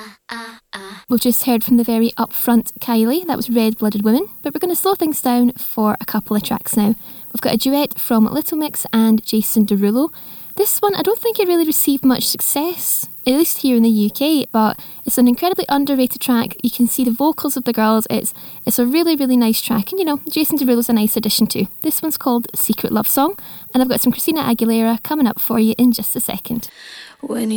We've just heard from the very upfront Kylie. That was Red Blooded Women. But we're going to slow things down for a couple of tracks now. We've got a duet from Little Mix and Jason Derulo. This one, I don't think it really received much success, at least here in the UK, but it's an incredibly underrated track. You can see the vocals of the girls. It's a really, really nice track. And, you know, Jason Derulo's a nice addition too. This one's called Secret Love Song. And I've got some Christina Aguilera coming up for you in just a second. When